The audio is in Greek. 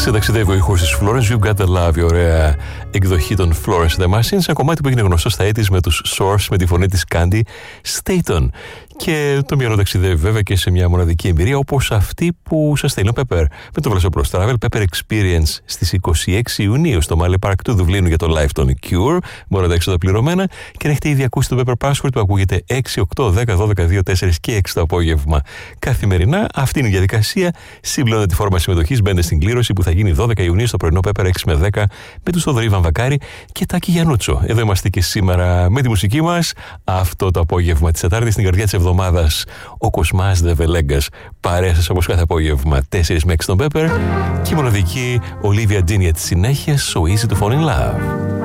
Ξεταξιδεύει ο ήχος της Florence, You've Got The Love, η ωραία εκδοχή των Florence The Machine, ένα κομμάτι που έγινε γνωστό στα έτη με τους Source, με τη φωνή της Candy Staton. Και το μυαλό ταξιδεύει βέβαια και σε μια μοναδική εμπειρία όπως αυτή που σας στέλνει ο Pepper με το Velocipro Travel Pepper Experience στις 26 Ιουνίου στο Mali Park του Δουβλίνου για το live των Cure. Μπορεί να τα έξοδα πληρωμένα και να έχετε ήδη ακούσει το Pepper Password που ακούγεται 6, 8, 10, 12, 2, 4 και 6 το απόγευμα καθημερινά. Αυτή είναι η διαδικασία. Συμπληρώνετε τη φόρμα συμμετοχής, μπαίνετε στην κλήρωση που θα γίνει 12 Ιουνίου στο πρωινό Pepper 6 με 10 με του Θοδωρή Βαμβακάρη και Τάκη Γιαννούτσο. Εδώ είμαστε και σήμερα με τη μουσική μας. Αυτό το απόγευμα της Τετάρτης στην καρδιά της εβδομάδας. Ο Κοσμάς Δεβελέγκας παρέα σας όπως κάθε απόγευμα 4 με 6 στον Pepper και η μοναδική Olivia Dean για τη συνέχεια, So Easy to Fall in Love.